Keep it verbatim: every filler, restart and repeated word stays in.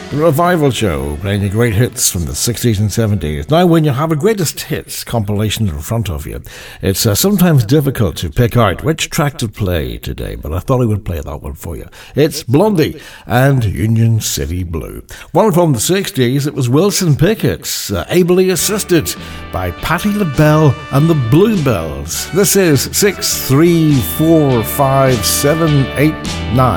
The Revival Show, playing the great hits from the sixties and seventies. Now, when you have a greatest hits compilation in front of you, it's uh, sometimes difficult to pick out which track to play today, but I thought I would play that one for you. It's Blondie and Union City Blue. One from the sixties, it was Wilson Pickett's, uh, ably assisted by Patti LaBelle and the Bluebells. This is six three four five seven eight nine.